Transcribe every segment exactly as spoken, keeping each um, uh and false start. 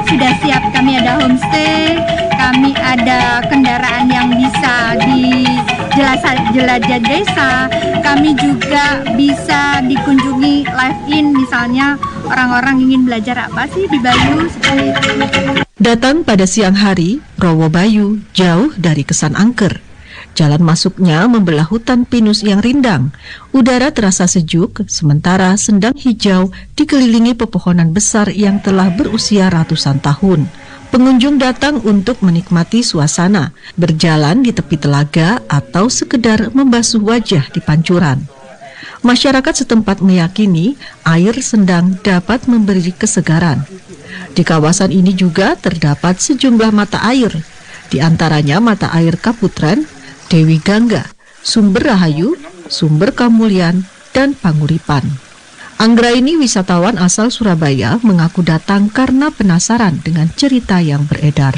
sudah siap. Kami ada homestay, kami ada kendaraan yang bisa dijelajah desa, kami juga bisa dikunjungi live-in, misalnya orang-orang ingin belajar apa sih di Bayu, seperti itu. Datang pada siang hari, Rowo Bayu jauh dari kesan angker. Jalan masuknya membelah hutan pinus yang rindang. Udara terasa sejuk, sementara sendang hijau dikelilingi pepohonan besar yang telah berusia ratusan tahun. Pengunjung datang untuk menikmati suasana, berjalan di tepi telaga atau sekedar membasuh wajah di pancuran. Masyarakat setempat meyakini air sendang dapat memberi kesegaran. Di kawasan ini juga terdapat sejumlah mata air, di antaranya mata air Kaputren, Dewi Gangga, Sumber Rahayu, Sumber Kamulian, dan Panguripan. Anggraini, wisatawan asal Surabaya, mengaku datang karena penasaran dengan cerita yang beredar.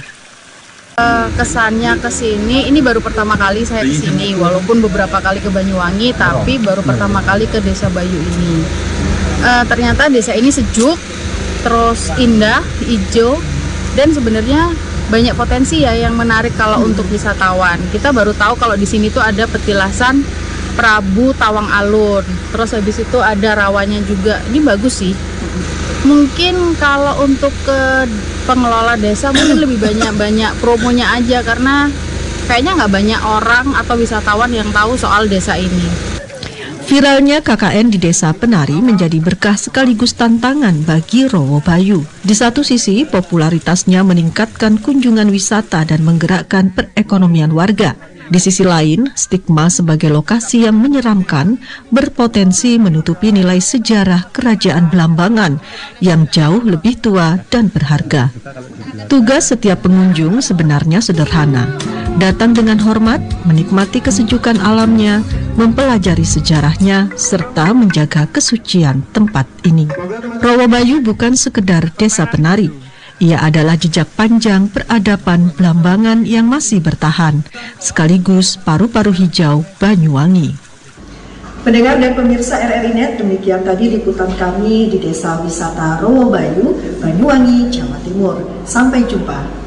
Kesannya ke sini, ini baru pertama kali saya ke sini, walaupun beberapa kali ke Banyuwangi, tapi baru pertama kali ke Desa Bayu ini. Uh, ternyata desa ini sejuk, terus indah, hijau, dan sebenarnya banyak potensi ya yang menarik kalau untuk wisatawan. Kita baru tahu kalau di sini tuh ada petilasan Prabu Tawang Alun. Terus habis itu ada rawanya juga. Ini bagus sih. Mungkin kalau untuk ke pengelola desa mungkin lebih banyak-banyak promonya aja, karena kayaknya nggak banyak orang atau wisatawan yang tahu soal desa ini. Viralnya K K N di Desa Penari menjadi berkah sekaligus tantangan bagi Rowo Bayu. Di satu sisi, popularitasnya meningkatkan kunjungan wisata dan menggerakkan perekonomian warga. Di sisi lain, stigma sebagai lokasi yang menyeramkan berpotensi menutupi nilai sejarah Kerajaan Blambangan yang jauh lebih tua dan berharga. Tugas setiap pengunjung sebenarnya sederhana. Datang dengan hormat, menikmati kesejukan alamnya, mempelajari sejarahnya, serta menjaga kesucian tempat ini. Rowo Bayu bukan sekedar desa penari. Ia adalah jejak panjang peradaban Blambangan yang masih bertahan, sekaligus paru-paru hijau Banyuwangi. Pendengar dan pemirsa R R I Net, demikian tadi liputan kami di Desa Wisata Rowo Bayu, Banyuwangi, Jawa Timur. Sampai jumpa.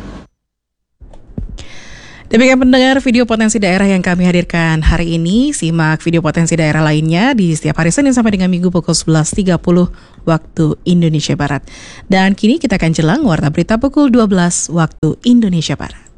Demikian pendengar video potensi daerah yang kami hadirkan hari ini. Simak video potensi daerah lainnya di setiap hari Senin sampai dengan Minggu pukul sebelas tiga puluh waktu Indonesia Barat. Dan kini kita akan jelang warta berita pukul dua belas waktu Indonesia Barat.